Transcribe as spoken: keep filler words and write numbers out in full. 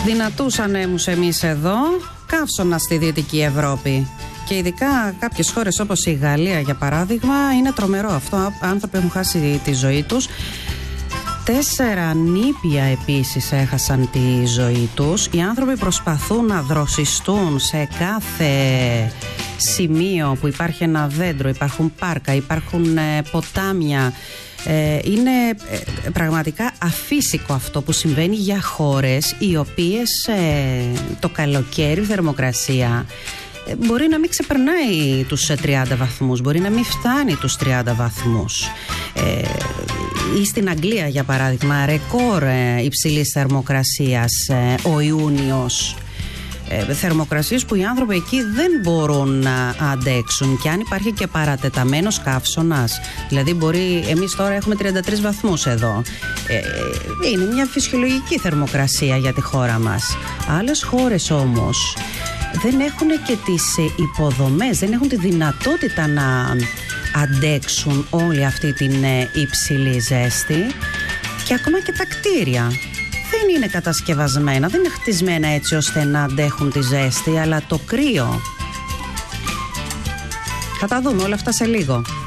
Δυνατούς ανέμους εμείς εδώ, καύσωνα στη Δυτική Ευρώπη. Και ειδικά κάποιες χώρες όπως η Γαλλία, για παράδειγμα, είναι τρομερό αυτό. Άνθρωποι έχουν χάσει τη ζωή τους. Τέσσερα νήπια επίσης έχασαν τη ζωή τους. Οι άνθρωποι προσπαθούν να δροσιστούν σε κάθε σημείο που υπάρχει ένα δέντρο, υπάρχουν πάρκα, υπάρχουν ε, ποτάμια. Ε, είναι ε, πραγματικά αφύσικο αυτό που συμβαίνει για χώρες οι οποίες ε, το καλοκαίρι θερμοκρασία ε, μπορεί να μην ξεπερνάει τους τριάντα βαθμούς, μπορεί να μην φτάνει τους τριάντα βαθμούς. Ε, ή στην Αγγλία, για παράδειγμα, ρεκόρ ε, υψηλής θερμοκρασίας ε, ο Ιούνιος. Ε, θερμοκρασίες που οι άνθρωποι εκεί δεν μπορούν να αντέξουν, και αν υπάρχει και παρατεταμένος καύσωνας, δηλαδή μπορεί, εμείς τώρα έχουμε τριάντα τρεις βαθμούς εδώ, ε, είναι μια φυσιολογική θερμοκρασία για τη χώρα μας. Άλλες χώρες όμως δεν έχουν και τις υποδομές, δεν έχουν τη δυνατότητα να αντέξουν όλη αυτή την υψηλή ζέστη, και ακόμα και τα κτίρια δεν είναι κατασκευασμένα, δεν είναι χτισμένα έτσι ώστε να αντέχουν τη ζέστη, αλλά το κρύο. Θα τα δούμε όλα αυτά σε λίγο.